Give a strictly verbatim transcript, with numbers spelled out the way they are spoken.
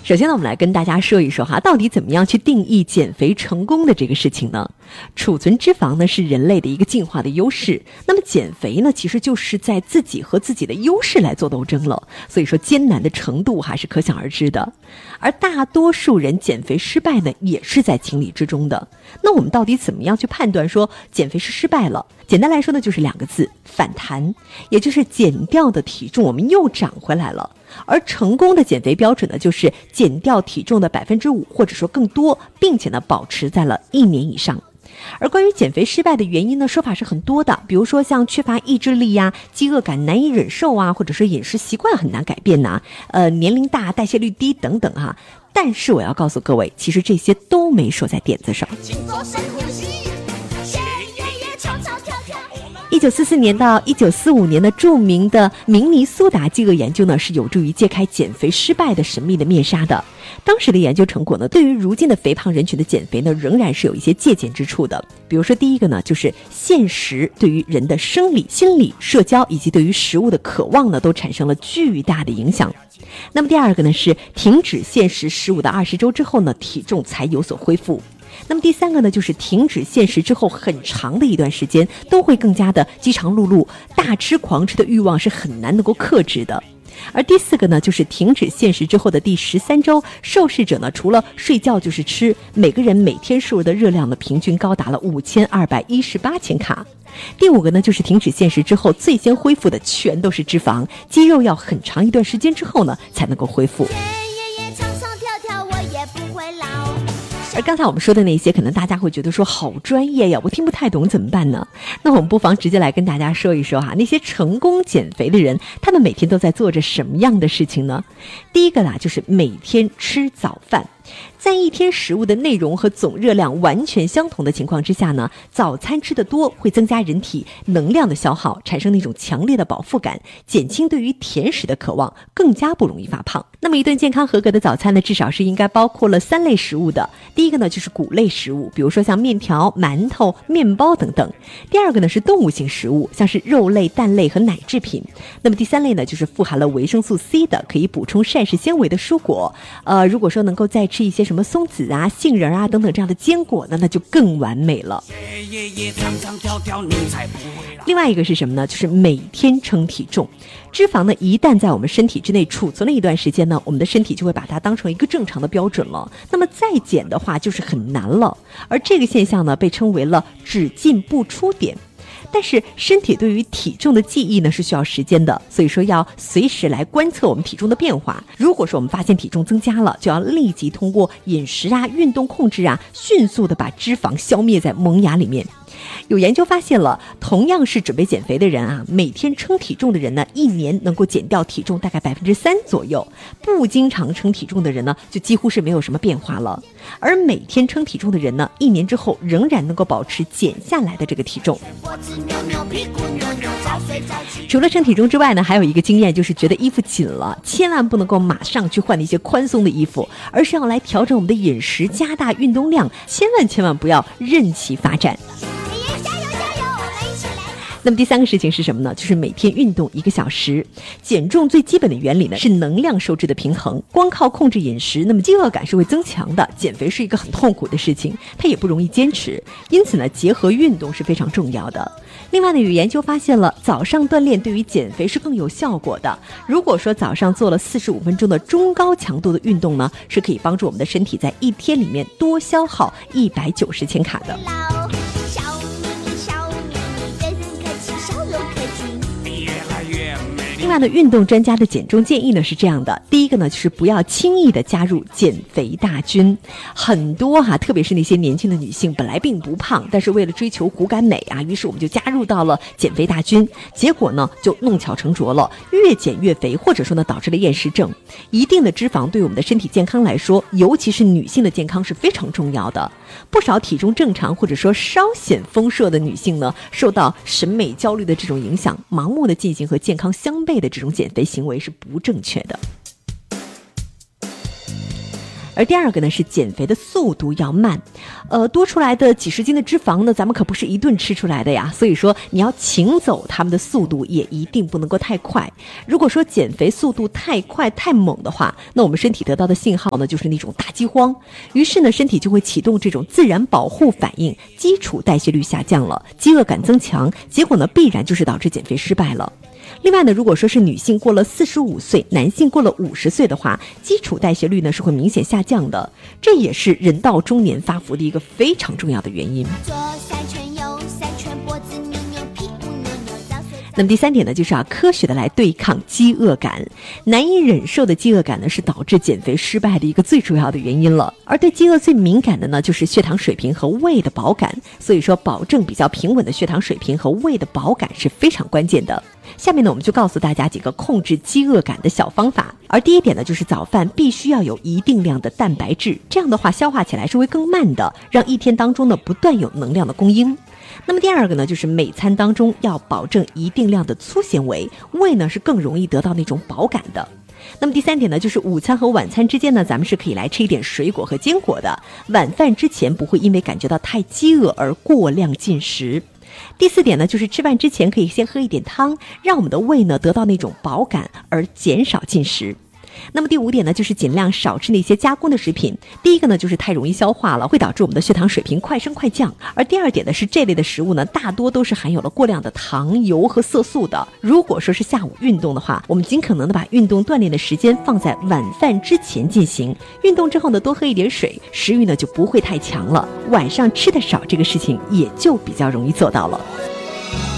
首先呢，我们来跟大家说一说哈，到底怎么样去定义减肥成功的这个事情呢？储存脂肪呢是人类的一个进化的优势，那么减肥呢其实就是在自己和自己的优势来做斗争了，所以说艰难的程度还是可想而知的。而大多数人减肥失败呢也是在情理之中的。那我们到底怎么样去判断说减肥是失败了？简单来说呢就是两个字，反弹，也就是减掉的体重我们又长回来了。而成功的减肥标准呢就是减掉体重的百分之五或者说更多，并且呢保持在了一年以上。而关于减肥失败的原因呢，说法是很多的，比如说像缺乏意志力呀、饥饿感难以忍受啊，或者是饮食习惯很难改变呐、呃，年龄大、代谢率低等等哈、啊。但是我要告诉各位，其实这些都没说在点子上。一九四四年到一九四五年的著名的明尼苏达饥饿研究呢，是有助于揭开减肥失败的神秘的面纱的。当时的研究成果呢，对于如今的肥胖人群的减肥呢，仍然是有一些借鉴之处的。比如说第一个呢，就是现实对于人的生理、心理、社交以及对于食物的渴望呢，都产生了巨大的影响。那么第二个呢，是停止限时十五到二十周之后呢，体重才有所恢复。那么第三个呢，就是停止限时之后很长的一段时间都会更加的饥肠辘辘，大吃狂吃的欲望是很难能够克制的。而第四个呢，就是停止限时之后的第十三周，受试者呢除了睡觉就是吃，每个人每天摄入的热量呢平均高达了五千二百一十八千卡。第五个呢，就是停止限时之后最先恢复的全都是脂肪，肌肉要很长一段时间之后呢才能够恢复。而刚才我们说的那些，可能大家会觉得说好专业呀，我听不太懂怎么办呢？那我们不妨直接来跟大家说一说哈，那些成功减肥的人，他们每天都在做着什么样的事情呢？第一个啦，就是每天吃早饭。在一天食物的内容和总热量完全相同的情况之下呢，早餐吃得多会增加人体能量的消耗，产生那种强烈的饱腹感，减轻对于甜食的渴望，更加不容易发胖。那么一顿健康合格的早餐呢，至少是应该包括了三类食物的。第一个呢就是谷类食物，比如说像面条、馒头、面包等等。第二个呢是动物性食物，像是肉类、蛋类和奶制品。那么第三类呢就是富含了维生素 C 的，可以补充膳食纤维的蔬果。呃，如果说能够再吃一些什么松子啊、杏仁啊等等这样的坚果呢，那就更完美了。另外一个是什么呢？就是每天称体重。脂肪呢一旦在我们身体之内储存了一段时间呢，我们的身体就会把它当成一个正常的标准了，那么再减的话就是很难了。而这个现象呢被称为了只进不出点。但是身体对于体重的记忆呢是需要时间的，所以说要随时来观测我们体重的变化。如果说我们发现体重增加了，就要立即通过饮食啊、运动控制啊，迅速的把脂肪消灭在萌芽里面。有研究发现了，同样是准备减肥的人啊，每天称体重的人呢，一年能够减掉体重大概百分之三左右；不经常称体重的人呢，就几乎是没有什么变化了。而每天称体重的人呢，一年之后仍然能够保持减下来的这个体重。除了称体重之外呢，还有一个经验就是觉得衣服紧了，千万不能够马上去换那些宽松的衣服，而是要来调整我们的饮食，加大运动量，千万千万不要任其发展。那么第三个事情是什么呢？就是每天运动一个小时。减重最基本的原理呢是能量收支的平衡，光靠控制饮食，那么饥饿感是会增强的，减肥是一个很痛苦的事情，它也不容易坚持，因此呢结合运动是非常重要的。另外呢，有研究发现了早上锻炼对于减肥是更有效果的。如果说早上做了四十五分钟的中高强度的运动呢，是可以帮助我们的身体在一天里面多消耗一百九十千卡的。另外呢，运动专家的减重建议呢是这样的，第一个呢就是不要轻易的加入减肥大军。很多哈、啊，特别是那些年轻的女性本来并不胖，但是为了追求骨感美啊，于是我们就加入到了减肥大军，结果呢就弄巧成拙了，越减越肥，或者说呢导致了厌食症。一定的脂肪对我们的身体健康来说，尤其是女性的健康是非常重要的。不少体重正常或者说稍显丰硕的女性呢，受到审美焦虑的这种影响，盲目的进行和健康相悖的这种减肥行为是不正确的。而而第二个呢是减肥的速度要慢，呃，多出来的几十斤的脂肪呢，咱们可不是一顿吃出来的呀，所以说你要请走它们的速度也一定不能够太快。如果说减肥速度太快太猛的话，那我们身体得到的信号呢就是那种大饥荒，于是呢身体就会启动这种自然保护反应，基础代谢率下降了，饥饿感增强，结果呢必然就是导致减肥失败了。另外呢，如果说是女性过了四十五岁，男性过了五十岁的话，基础代谢率呢是会明显下降的，这也是人到中年发福的一个非常重要的原因。 左三圈右三圈，脖子扭扭，屁股扭扭，早睡早那么第三点呢，就是要科学的来对抗饥饿感。难以忍受的饥饿感呢，是导致减肥失败的一个最主要的原因了。而对饥饿最敏感的呢，就是血糖水平和胃的饱感。所以说，保证比较平稳的血糖水平和胃的饱感是非常关键的。下面呢，我们就告诉大家几个控制饥饿感的小方法。而第一点呢，就是早饭必须要有一定量的蛋白质，这样的话消化起来是会更慢的，让一天当中呢不断有能量的供应。那么第二个呢，就是每餐当中要保证一定量的粗纤维，胃呢是更容易得到那种饱感的。那么第三点呢，就是午餐和晚餐之间呢，咱们是可以来吃一点水果和坚果的，晚饭之前不会因为感觉到太饥饿而过量进食。第四点呢，就是吃饭之前可以先喝一点汤，让我们的胃呢得到那种饱感而减少进食。那么第五点呢，就是尽量少吃那些加工的食品。第一个呢，就是太容易消化了，会导致我们的血糖水平快升快降。而第二点呢，是这类的食物呢，大多都是含有了过量的糖、油和色素的。如果说是下午运动的话，我们尽可能的把运动锻炼的时间放在晚饭之前进行。运动之后呢，多喝一点水，食欲呢就不会太强了。晚上吃的少，这个事情也就比较容易做到了。